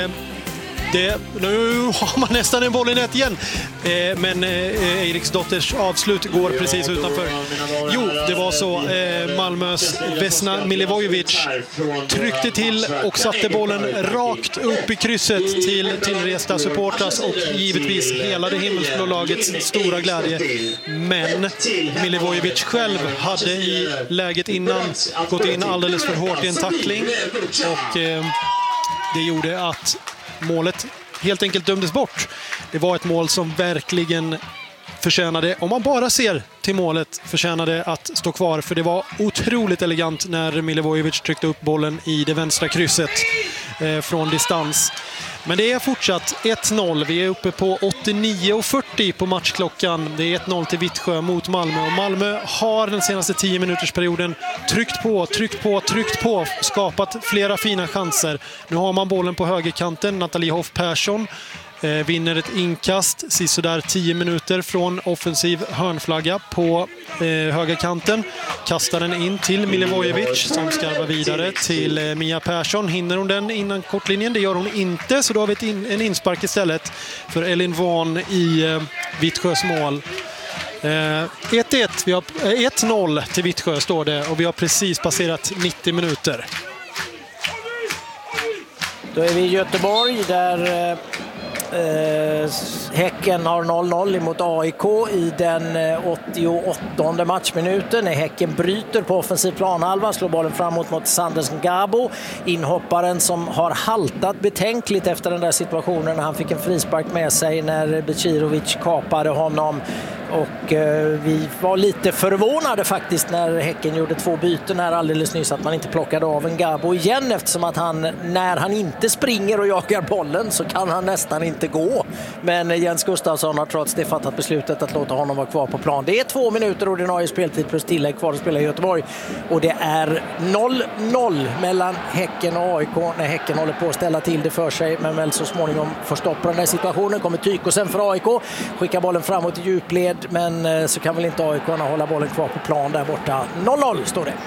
Nu har man nästan en boll i nät igen. Men Eriksdotters avslut går precis utanför. Jo, det var så. Malmös Vesna Milivojevic tryckte till och satte bollen rakt upp i krysset till resta supportras och givetvis hela det himmelsblå lagets stora glädje. Men Milivojevic själv hade i läget innan gått in alldeles för hårt i en tackling och det gjorde att målet helt enkelt dömdes bort. Det var ett mål som verkligen förtjänade, om man bara ser till målet, förtjänade att stå kvar. För det var otroligt elegant när Milivojevic tryckte upp bollen i det vänstra krysset från distans. Men det är fortsatt 1-0. Vi är uppe på 89:40 på matchklockan. Det är 1-0 till Vittsjö mot Malmö. Och Malmö har den senaste 10 minutersperioden tryckt på, skapat flera fina chanser. Nu har man bollen på högerkanten. Nathalie Hoff Persson vinner ett inkast sisådär 10 minuter från offensiv hörnflagga på högerkanten. Kastar den in till Milivojevic som skarvar vidare till Mia Persson. Hinner hon den innan kortlinjen? Det gör hon inte, så då har vi en inspark istället för Elin Vaughn i Vittsjös mål. 1-1, vi har 1-0 till Vittsjö står det och vi har precis passerat 90 minuter. Då är vi i Göteborg där Häcken har 0-0 mot AIK i den 88:e matchminuten. När Häcken bryter på offensiv planhalva, slår bollen framåt mot Sanders Ngabo, inhopparen som har haltat betänkligt efter den där situationen när han fick en frispark med sig när Becirovic kapade honom. Och vi var lite förvånade faktiskt när Häcken gjorde 2 byten här alldeles nyss att man inte plockade av Ngabo igen, eftersom att när han inte springer och jagar bollen så kan han nästan inte gå. Men Jens Gustafsson har trots det fattat beslutet att låta honom vara kvar på plan. Det är 2 minuter ordinarie speltid plus tillägg kvar att spela i Göteborg. Och det är 0-0 mellan Häcken och AIK när Häcken håller på att ställa till det för sig. Men väl så småningom får stoppa den här situationen. Kommer Tykosen för AIK, skickar bollen framåt i djupled. Men så kan väl inte AIK hålla bollen kvar på plan där borta. 0-0 står det.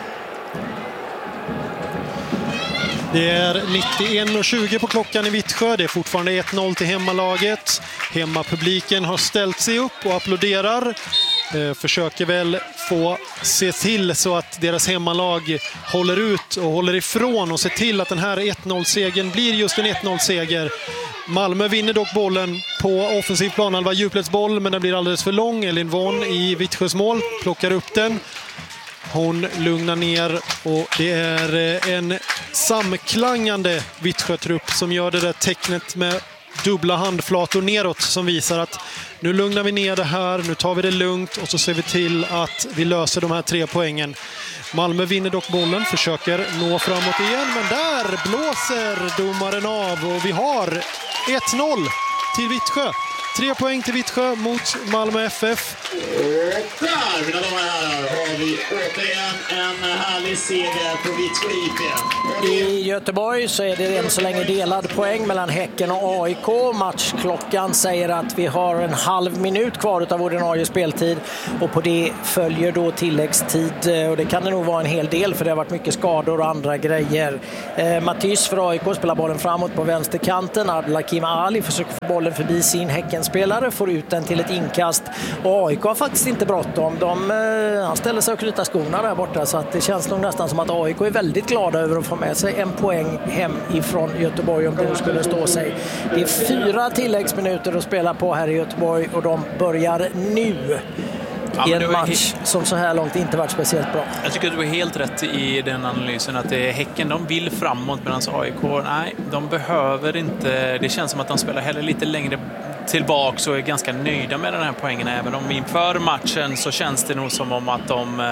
Det är 91:20 på klockan i Vittsjö. Det är fortfarande 1-0 till hemmalaget. Hemmapubliken har ställt sig upp och applåderar. Försöker väl få se till så att deras hemmalag håller ut och håller ifrån och ser till att den här 1-0-segern blir just en 1-0-seger. Malmö vinner dock bollen på offensiv planhalva, djupledsboll, men den blir alldeles för lång. Elin Vaughn i Vittsjös mål plockar upp den. Hon lugnar ner och det är en samklangande Vittsjö-trupp som gör det där tecknet med dubbla handflator neråt som visar att nu lugnar vi ner det här, nu tar vi det lugnt och så ser vi till att vi löser de här 3 poängen. Malmö vinner dock bollen, försöker nå framåt igen, men där blåser domaren av och vi har 1-0 till Vittsjö. 3 poäng till Vittsjö mot Malmö FF. Och där, mina damer och herrar, har vi återigen en härlig seger på Vittsjö IP. I Göteborg så är det än så länge delad poäng mellan Häcken och AIK. Matchklockan säger att vi har en halv minut kvar av ordinarie speltid och på det följer då tilläggstid och det kan det nog vara en hel del för det har varit mycket skador och andra grejer. Matys för AIK spelar bollen framåt på vänsterkanten. Abdelhakim Ali försöker få bollen förbi sin Häckenspelare, får ut den till ett inkast och AIK har faktiskt inte bråttom. Han ställer sig och knyter skorna där borta så att det känns nog nästan som att AIK är väldigt glada över att få med sig en poäng hem ifrån Göteborg om det skulle stå sig. Det är 4 tilläggsminuter att spela på här i Göteborg och de börjar nu. I en match som så här långt inte varit speciellt bra. Jag tycker att du är helt rätt i den analysen att det är Häcken, de vill framåt medan AIK, nej, de behöver inte. Det känns som att de spelar heller lite längre tillbaka och är ganska nöjda med den här poängen. Även om inför matchen så känns det nog som om att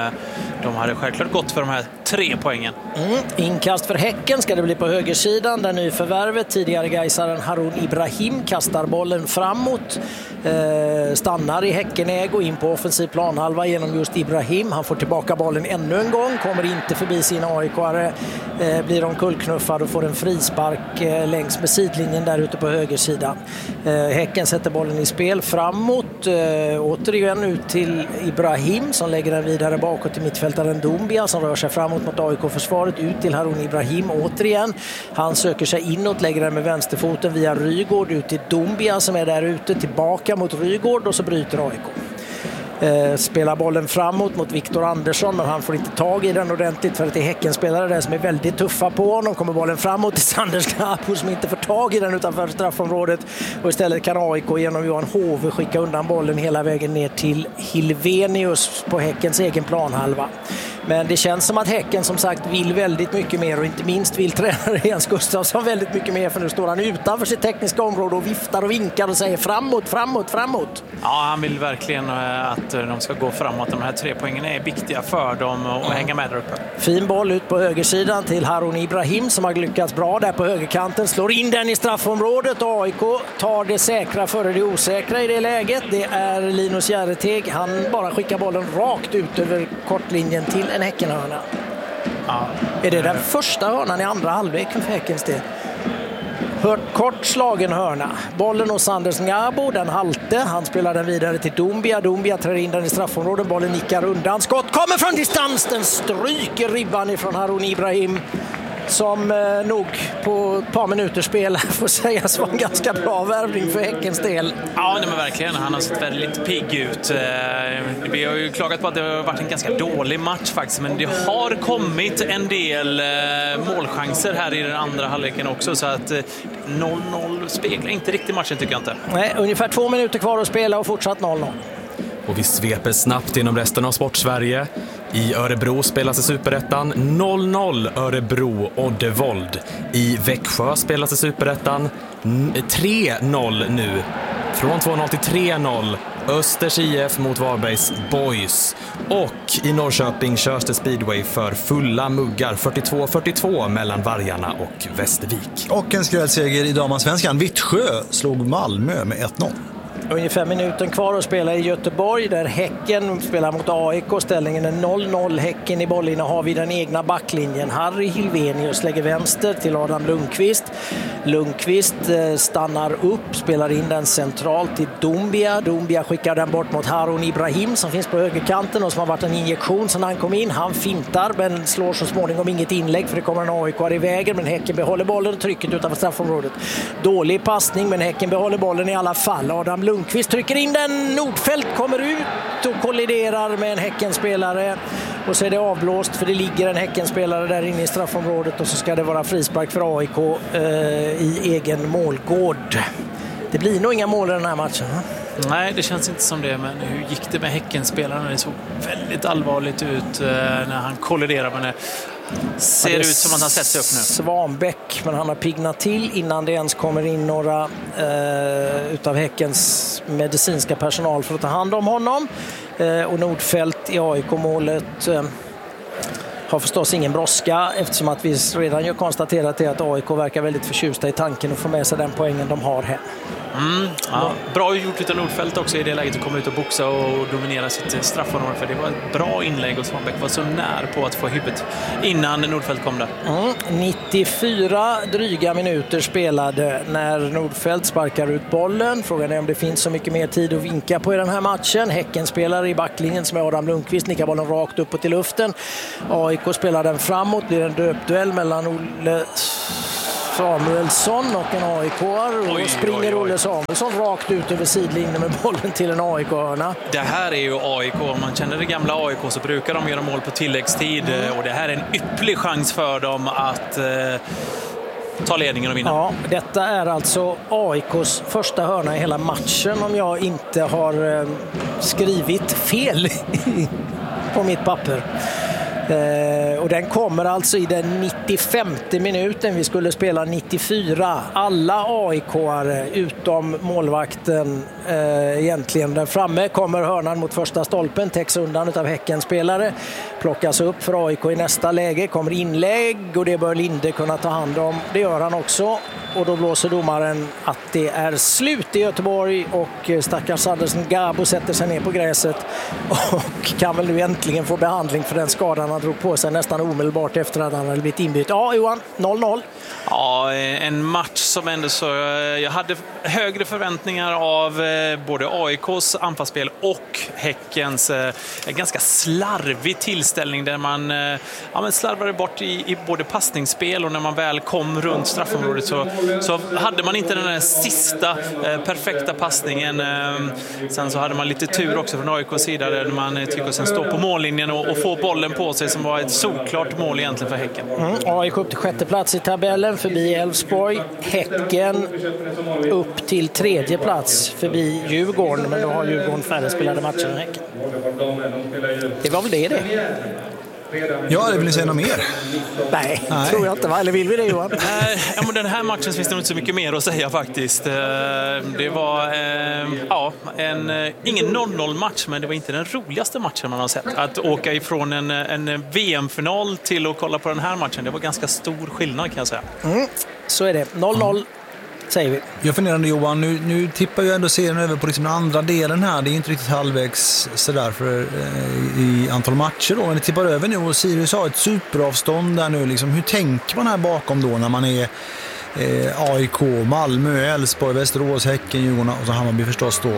de hade självklart gått för de här 3 poängen. Inkast för Häcken ska det bli på högersidan där nyförvärvet tidigare Gaisaren Harun Ibrahim kastar bollen framåt. Stannar i Häckenäg och in på offensiv planhalva genom just Ibrahim. Han får tillbaka bollen ännu en gång, kommer inte förbi sina AIK-are, blir omkullknuffad och får en frispark längs med sidlinjen där ute på högersidan. Häcken sätter bollen i spel framåt återigen ut till Ibrahim som lägger den vidare bakåt till mittfältaren Doumbia som rör sig framåt mot AIK-försvaret, ut till Harun Ibrahim återigen. Han söker sig inåt, lägger den med vänsterfoten via Rygård ut till Doumbia som är där ute, tillbaka mot Rygård och så bryter AIK. Spelar bollen framåt mot Viktor Andersson, men han får inte tag i den ordentligt för att det är Häckenspelare där som är väldigt tuffa på honom. Kommer bollen framåt till Sanders Gabo som inte får tag i den utanför straffområdet, och istället kan AIK genom Johan Hove skicka undan bollen hela vägen ner till Hilvenius på Häckens egen planhalva. Men det känns som att Häcken som sagt vill väldigt mycket mer, och inte minst vill tränare Jens Gustafsson väldigt mycket mer, för nu står han utanför sitt tekniska område och viftar och vinkar och säger framåt, framåt, framåt. Ja, han vill verkligen att de ska gå framåt. De här 3 poängen är viktiga för dem och hänga med där uppe. Fin boll ut på högersidan till Harun Ibrahim som har lyckats bra där på högerkanten. Slår in den i straffområdet. AIK tar det säkra före det osäkra i det läget. Det är Linus Järreteg. Han bara skickar bollen rakt ut över kortlinjen till en Häckenhörna. Ja. Är det den första hörnan i andra halvlek för Häckens del? Kort slagen hörna. Bollen hos Anders Ngabo, den halte. Han spelar den vidare till Doumbia. Doumbia trär in den i straffområdet. Bollen nickar undan. Skott kommer från distans. Den stryker ribban ifrån Harun Ibrahim. Som nog på ett par minuters spel får sägas vara en ganska bra värvning för Häckens del. Ja, men verkligen. Han har sett väldigt pigg ut. Vi har ju klagat på att det har varit en ganska dålig match faktiskt, men det har kommit en del målchanser här i den andra halvleken också, så att 0-0 speglar inte riktigt matchen tycker jag inte. Nej, ungefär 2 minuter kvar att spela och fortsatt 0-0. Och vi sveper snabbt inom resten av Sportsverige. I Örebro spelas i Superettan 0-0 Örebro-Oddevold. I Växjö spelas i Superettan 3-0 nu. Från 2-0 till 3-0 Östers IF mot Varbergs Boys. Och i Norrköping körs det speedway för fulla muggar 42-42 mellan Vargarna och Västervik. Och en skrällseger i Damansvenskan. Vittsjö slog Malmö med 1-0. Ungefär minuten kvar att spela i Göteborg där Häcken spelar mot AIK. Ställningen är 0-0. Häcken i bollinnehav vid den egna backlinjen. Harry Hilvenius lägger vänster till Adam Lundqvist. Lundqvist stannar upp, spelar in den centralt till Doumbia. Doumbia skickar den bort mot Harun Ibrahim som finns på högerkanten och som har varit en injektion sedan han kom in. Han fintar men slår så småningom inget inlägg för det kommer en AIK i vägen, men Häcken behåller bollen och trycket utanför straffområdet. Dålig passning men Häcken behåller bollen i alla fall. Adam Lundqvist trycker in den, Nordfeldt kommer ut och kolliderar med en Häckenspelare och så är det avblåst för det ligger en Häckenspelare där inne i straffområdet och så ska det vara frispark för AIK i egen målgård. Det blir nog inga mål i den här matchen. Nej, det känns inte som det, men hur gick det med Häckenspelaren? Det såg väldigt allvarligt ut när han kolliderar med det. Ser ut som att han sätts upp nu. Svanbäck, men han har pignat till innan det ens kommer in några utav Häckens medicinska personal för att ta hand om honom. Och Nordfeldt i AIK-målet har förstås ingen brådska eftersom att vi redan ju konstaterat att AIK verkar väldigt förtjusta i tanken att få med sig den poängen de har här. Ja. Bra gjort utav Nordfeldt också i det läget att komma ut och boxa och dominera sitt straffområde, för det var ett bra inlägg och Svanbäck var så när på att få huvudet innan Nordfeldt kom där. 94 dryga minuter spelade när Nordfeldt sparkar ut bollen. Frågan är om det finns så mycket mer tid att vinka på i den här matchen. Häcken spelar i backlinjen som är Adam Lundqvist, nickar bollen rakt uppåt i luften. AIK spelar den framåt, blir en döpduell mellan Olle Samuelsson och en AIK-are och springer Olle Samuelsson rakt ut över sidlinjen med bollen till en AIK-hörna. Det här är ju AIK. Om man känner det gamla AIK så brukar de göra mål på tilläggstid och det här är en ypperlig chans för dem att ta ledningen och vinna. Ja, detta är alltså AIKs första hörna i hela matchen om jag inte har skrivit fel på mitt papper. Och den kommer alltså i den 95:e minuten. Vi skulle spela 94. Alla AIK-are utom målvakten egentligen där framme kommer hörnan mot första stolpen, täcks undan av Häckenspelare, plockas upp för AIK i nästa läge, kommer inlägg och det bör Linde kunna ta hand om. Det gör han också och då blåser domaren att det är slut i Göteborg och stackars Andersen Gabo sätter sig ner på gräset och kan väl nu äntligen få behandling för den skadan han drog på sig nästan omedelbart efter att han hade blivit inbytt. Ja, Johan, 0-0. Ja, en match som ändå så... Jag hade högre förväntningar av både AIKs anfallsspel och Häckens ganska slarvig tillställning där man slarvade bort i både passningsspel, och när man väl kom runt straffområdet så hade man inte den där sista perfekta passningen. Sen så hade man lite tur också från AIKs sida där man tycker sen stå på mållinjen och få bollen på sig, som var ett solklart mål egentligen för Häcken. AIK upp till 6:e plats i tabellen förbi Elfsborg. Häcken upp till 3:e plats förbi Djurgården, men då har Djurgården färre spelade matcher än Häcken. Det var väl det. Ja, det vill ni säga något mer? Nej, tror jag inte. Eller vill vi det, Johan? Ja, men den här matchen finns det inte så mycket mer att säga faktiskt. Det var ingen 0-0-match, men det var inte den roligaste matchen man har sett. Att åka ifrån en VM-final till att kolla på den här matchen, det var ganska stor skillnad, kan jag säga. Så är det. 0-0. Säger vi. Jag funderar, Johan, nu tippar jag ändå serien över på liksom den andra delen här. Det är inte riktigt halvvägs sådär i antal matcher då, men det tippar över nu, och Sirius har ett superavstånd där nu. Liksom, hur tänker man här bakom då när man är AIK, Malmö, Elfsborg, Västerås, Häcken, Djurgården och så Hammarby förstås då?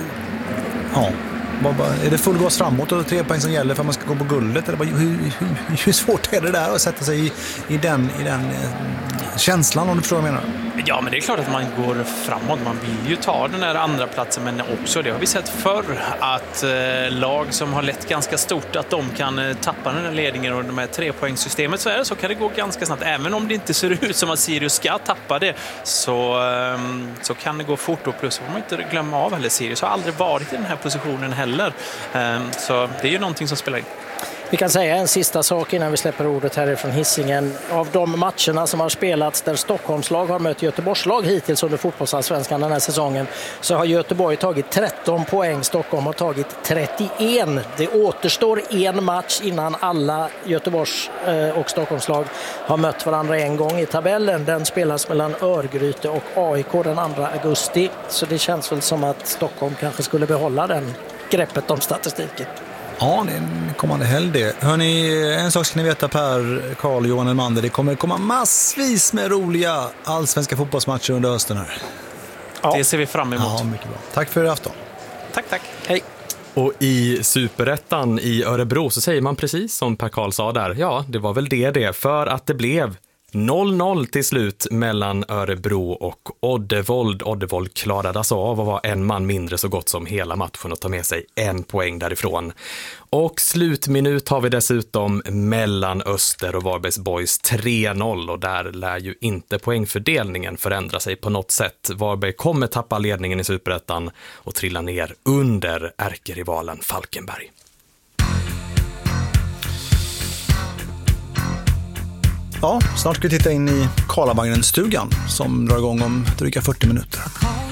Är det full gas framåt och 3 poäng som gäller för att man ska gå på guldet? Eller hur svårt är det där att sätta sig i den känslan, om du förstår vad jag menar? Ja, men det är klart att man går framåt. Man vill ju ta den här andra platsen, men också det har vi sett förr, att lag som har lett ganska stort, att de kan tappa den här ledningen, och de här 3-poängssystemet så kan det gå ganska snabbt. Även om det inte ser ut som att Sirius ska tappa det, så kan det gå fort, och plus får man inte glömma av heller, Sirius har aldrig varit i den här positionen heller. Så det är ju någonting som spelar in. Vi kan säga en sista sak innan vi släpper ordet härifrån Hisingen. Av de matcherna som har spelats där Stockholmslag har mött Göteborgslag hittills under fotbollsallsvenskan den här säsongen, så har Göteborg tagit 13 poäng, Stockholm har tagit 31. Det återstår en match innan alla Göteborgs och Stockholmslag har mött varandra en gång i tabellen. Den spelas mellan Örgryte och AIK den 2 augusti. Så det känns väl som att Stockholm kanske skulle behålla den greppet om statistiken. Ja, det är en kommande helg det. Hörrni, en sak ska ni veta, Per, Karl och Johan Elmander. Det kommer komma massvis med roliga allsvenska fotbollsmatcher under hösten här. Ja. Det ser vi fram emot. Ja, mycket bra. Tack för afton. Tack. Hej. Och i Superettan i Örebro så säger man precis som Per Karl sa där. Ja, det var väl det. För att det blev 0-0 till slut mellan Örebro och Oddevold. Oddevold klarades av och var en man mindre så gott som hela matchen och ta med sig 1 poäng därifrån. Och slutminut har vi dessutom mellan Öster och Varbergs Boys 3-0, och där lär ju inte poängfördelningen förändra sig på något sätt. Varberg kommer tappa ledningen i Superettan och trilla ner under ärkerivalen Falkenberg. Ja, snart ska vi titta in i Karlavagnen-stugan som drar igång om dryga 40 minuter.